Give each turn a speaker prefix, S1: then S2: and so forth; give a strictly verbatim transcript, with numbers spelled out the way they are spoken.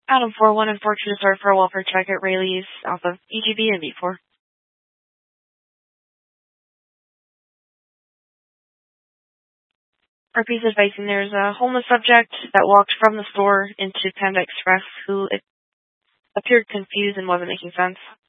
S1: Adam four one, unfortunate start for a welfare check at Rayleigh's off of E G B and B four. R P's advising there's a homeless subject that walked from the store into Panda Express who appeared confused and wasn't making sense.